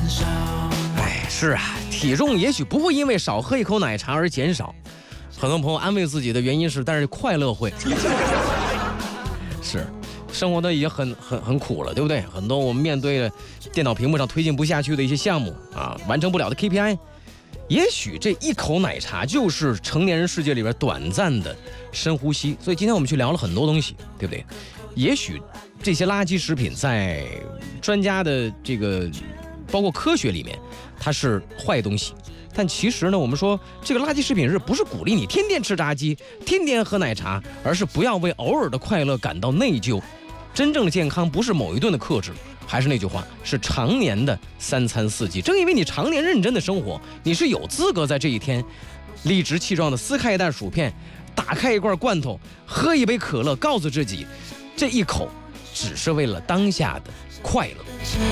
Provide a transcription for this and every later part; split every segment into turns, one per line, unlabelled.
哎，是啊，体重也许不会因为少喝一口奶茶而减少。很多朋友安慰自己的原因是，但是快乐会。是，生活的已经很苦了，对不对？很多我们面对着电脑屏幕上推进不下去的一些项目啊，完成不了的 KPI。也许这一口奶茶就是成年人世界里边短暂的深呼吸。所以今天我们去聊了很多东西，对不对？也许这些垃圾食品在专家的这个包括科学里面它是坏东西，但其实呢，我们说这个垃圾食品日不是鼓励你天天吃炸鸡天天喝奶茶，而是不要为偶尔的快乐感到内疚。真正的健康不是某一顿的克制，还是那句话，是常年的3餐4季。正因为你常年认真的生活，你是有资格在这一天理直气壮的撕开一袋薯片，打开一罐罐头，喝一杯可乐，告诉自己这一口只是为了当下的快乐。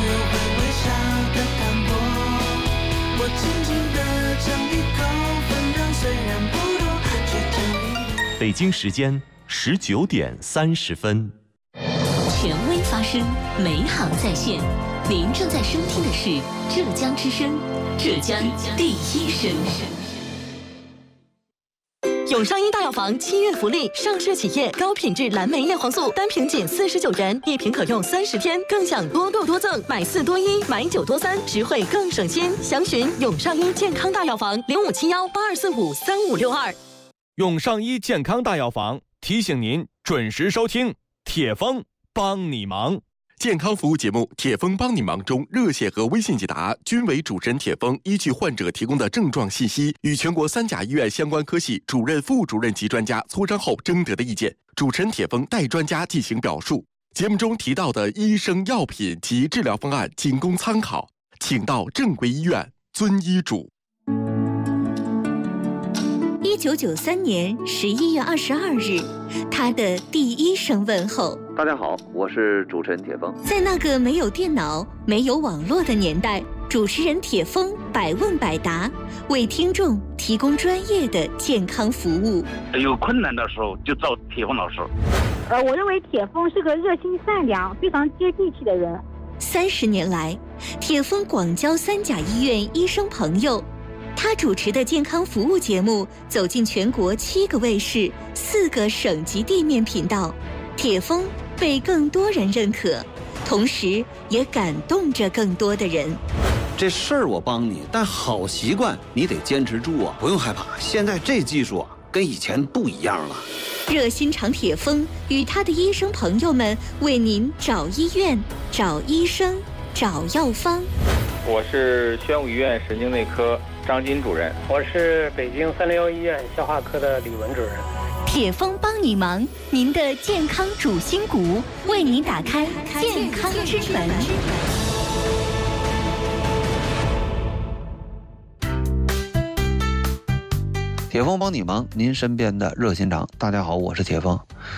北京时间19点30分。
权威发声，美好在线。您正在收听的是浙江之声，浙江第一声。
永上一大药房7月福利，上市企业高品质蓝莓叶黄素单瓶仅49元，1瓶可用30天，更享多购多赠，买4多1，买9多3，实惠更省心。详询永上一健康大药房057182453562。
永上一健康大药房提醒您准时收听铁峰帮你忙
健康服务节目《铁峰帮你忙》中，热线和微信解答均为主持人铁峰依据患者提供的症状信息，与全国3甲医院相关科系主任、副主任级专家磋商后征得的意见，主持人铁峰代专家进行表述。节目中提到的医生、药品及治疗方案仅供参考，请到正规医院遵医嘱。
1993年11月22日，他的第一声问候。
大家好，我是主持人铁峰。
在那个没有电脑、没有网络的年代，主持人铁峰百问百答，为听众提供专业的健康服务。
有困难的时候就找铁峰老师。
我认为铁峰是个热心善良、非常接地气的人。
30年来，铁峰广交3甲医院医生朋友。他主持的健康服务节目走进全国7个卫视、4个省级地面频道，铁峰被更多人认可，同时也感动着更多的人。
这事儿我帮你，但好习惯你得坚持住啊！不用害怕，现在这技术啊，跟以前不一样了。
热心肠铁峰与他的医生朋友们为您找医院、找医生、找药方。
我是宣武医院神经内科张金主任，
我是北京361医院消化科的李文主任。
铁峰帮你忙，您的健康主心骨，为您打开健康之门。
铁峰帮你忙，您身边的热心肠。大家好，我是铁峰。